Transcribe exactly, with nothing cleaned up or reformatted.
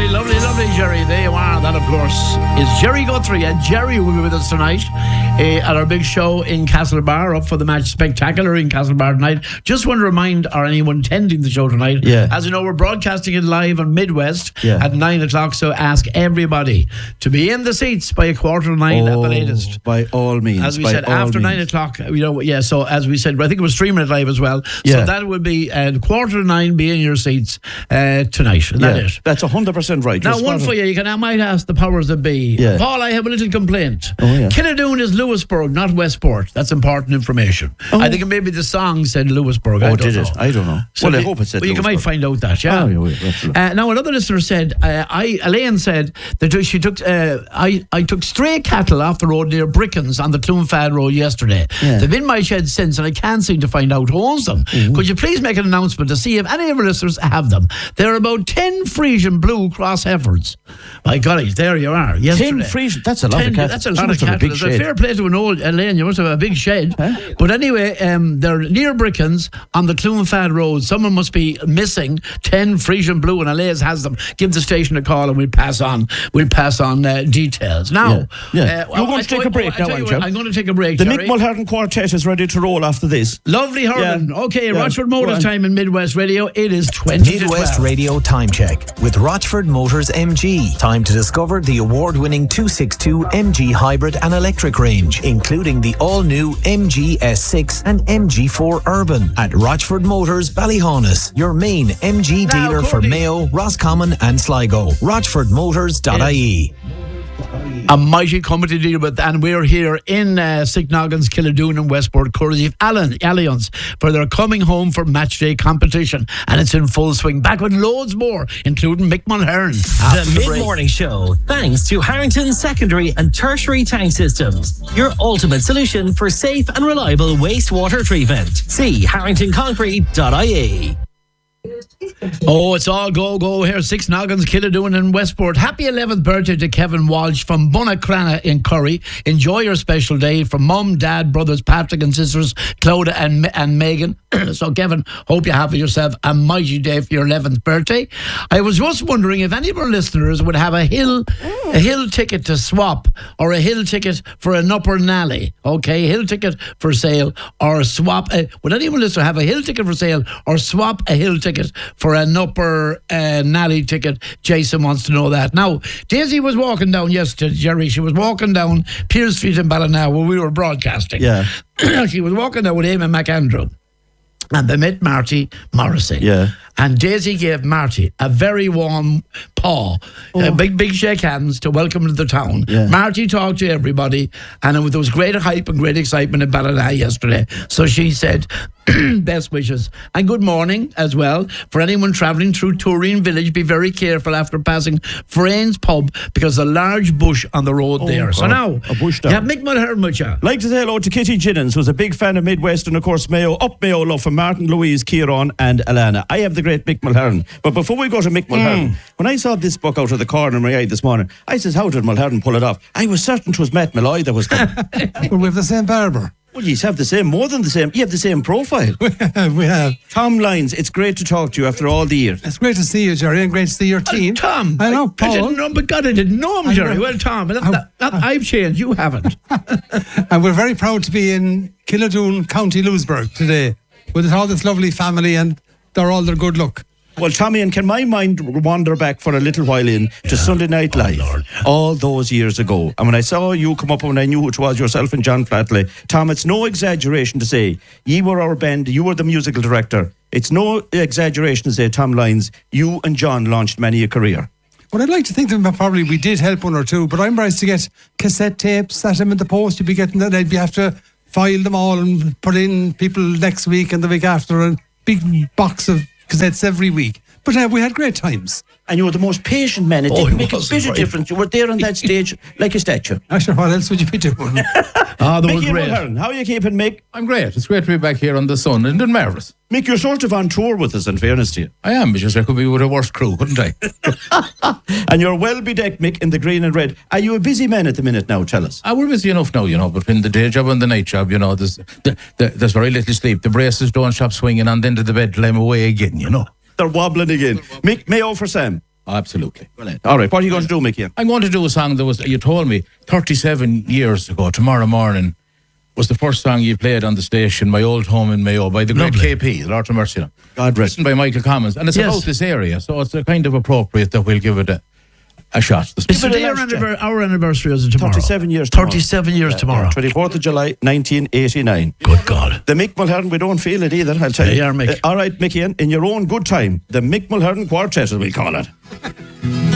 Lovely, lovely, lovely, Jerry. There you are. That, of course, is Jerry Guthrie. And Jerry will be with us tonight uh, at our big show in Castlebar, up for the match Spectacular in Castlebar tonight. Just want to remind, or anyone attending the show tonight, yeah. as you know, we're broadcasting it live on Midwest yeah. at nine o'clock. So ask everybody to be in the seats by a quarter to nine oh, at the latest. By all means. As we by said, after means. nine o'clock, you know, yeah, so as we said, I think it was streaming it live as well. Yeah. So that will be uh, quarter to nine, be in your seats uh, tonight. And yeah. that is. That's one hundred percent right. Now, You're one for you, you can, I might ask the powers that be. Yeah. Paul, I have a little complaint. Oh, yeah. Killadoon is Lewisburg, not Westport. That's important information. Oh. I think maybe the song said Lewisburg. Oh, I don't did know. it? I don't know. So well, I you, hope it said well, you Lewisburg. might find out that, yeah. Oh, yeah, yeah, absolutely. Uh, now, another listener said, uh, I, Elaine said that she took, uh, I, I took stray cattle off the road near Brickens on the Clonfad Road yesterday. Yeah. They've been in my shed since, and I can't seem to find out who owns them. Mm-hmm. Could you please make an announcement to see if any of our listeners have them? There are about ten Frisian Blue Cross Heifers. My golly, there you are. Yesterday. Ten Frisian, that's a lot ten, of cattle. That's a You lot of must have a cattle. big It's a shed. fair play to an old Elaine. You must have a big shed. Huh? But anyway, um, they're near Brickens on the Clonfad Road. Someone must be missing ten Frisian Blue, and Elaine's has them. Give the station a call, and we'll pass on. We'll pass on uh, details. Now, Yeah. Yeah. Uh, You're going I to take tell- a break I now, tell you aren't what, you? I'm going to take a break. The Jerry. Mick Mulhern Quartet is ready to roll after this. Lovely hurling. Yeah. Okay, Yeah. Rochford Go Motors on. time in Midwest Radio. It is twenty to Midwest twelve. Radio Time Check with Rochford Motors M G. Time to discover the award-winning two sixty-two M G hybrid and electric range, including the all-new M G S six and M G four Urban at Rochford Motors Ballyhonus, your main M G Now, dealer for Courtney. Mayo, Roscommon and Sligo. rochford motors dot I E. A mighty company to deal with, and we're here in uh, Signogans, Killadoon and Westport, courtesy of Allen Alliance, for their coming home for match day competition, and it's in full swing. Back with loads more, including Mick Mulhern. The mid-morning show, thanks to Harrington Secondary and Tertiary Tank Systems, your ultimate solution for safe and reliable wastewater treatment. See harrington concrete dot I E. Oh, it's all go, go here. Six Noggins, Killadoon and Westport. Happy eleventh birthday to Kevin Walsh from Bunnacrana in Curry. Enjoy your special day from Mum, Dad, brothers, Patrick and sisters, Clodagh and, and Megan. So, Kevin, hope you have yourself a mighty day for your eleventh birthday. I was just wondering if any of our listeners would have a hill a hill ticket to swap, or a hill ticket for an upper nally. Okay, hill ticket for sale, or swap. Uh, would anyone listener have a hill ticket for sale, or swap a hill ticket for an upper uh, nally ticket? Jason wants to know that. Now, Daisy was walking down yesterday, Jerry. She was walking down Pearse Street in Ballina where we were broadcasting. Yeah. She was walking down with Eamon McAndrew, and they met Marty Morrissey. Yeah. And Daisy gave Marty a very warm paw, Oh. a big, big shake hands to welcome him to the town. Yeah. Marty talked to everybody, and there was great hype and great excitement in Ballina yesterday. So she said, best wishes and good morning as well. For anyone travelling through Tureen Village, be very careful after passing Frayne's Pub, because a large bush on the road Oh, there. So God. now, A bush you down. have Mick Mulhern with you. Like to say hello to Kitty Ginnins, who's a big fan of Midwest and, of course, Mayo. Up Mayo love for Martin, Louise, Kieran and Alana. I have the great Mick Mulhern. But before we go to Mick Mulhern, Mm. when I saw this book out of the corner of my eye this morning, I says, how did Mulhern pull it off? I was certain it was Matt Malloy that was coming. Well, we have the same barber. Well, you have the same, more than the same. You have the same profile. We have. Tom Lyons, it's great to talk to you after all the years. It's great to see you, Jerry, and great to see your team. Tom, I know, I Paul. didn't know, but God, I didn't know him, I Jerry. know. Well, Tom, that, I- that, that, I've changed. You haven't. And we're very proud to be in Killadoon, County Louisburg today with all this lovely family, and they're all their good luck. Well, Tommy, and can my mind wander back for a little while in to Sunday Night Live, all those years ago? And when I saw you come up, and I knew it was yourself and John Flatley, Tom, it's no exaggeration to say ye were our band, you were the musical director. It's no exaggeration to say, Tom Lyons, you and John launched many a career. Well, I'd like to think that probably we did help one or two, but I'm surprised to get cassette tapes, set them in the post. You'd be getting that. I'd be have to file them all and put in people next week and the week after, a big box of cassettes every week. But uh, we had great times. And you were the most patient man. It Oh, didn't he make a wasn't, bit of right. difference. You were there on that stage like a statue. Actually, what else would you be doing? Ah, they were Mickey great. Mulhern, how are you keeping, Mick? I'm great. It's great to be back here on the sun, and doing marvellous. Mick, you're sort of on tour with us, in fairness to you. I am, because I could be with a worse crew, couldn't I? And you're well bedecked, Mick, in the green and red. Are you a busy man at the minute now, tell us? I we're busy enough now, you know, between the day job and the night job, you know, there's the, the, there's very little sleep. The braces don't stop swinging, and then to the bed, till I'm away again, you know. They're wobbling again. Mick, Mayo for Sam. Absolutely. All right, what are you going to do, Mickey? I'm going to do a song that was, you told me, thirty-seven years ago, tomorrow morning, was the first song you played on the station, My Old Home in Mayo, by the great Lovely. K P, the Lord of Mercy. God rest. Written by Michael Commons. And it's Yes. about this area, so it's a kind of appropriate that we'll give it a, a shot. This It's today our, last anniver- our anniversary is it tomorrow? thirty-seven years tomorrow. thirty-seven years tomorrow. twenty-fourth of July, nineteen eighty-nine. Good God. The Mick Mulhern, we don't feel it either, I'll tell Yeah, you. you are, Mick. Uh, all right, Mickey, in your own good time, the Mick Mulhern Quartet, as we call it.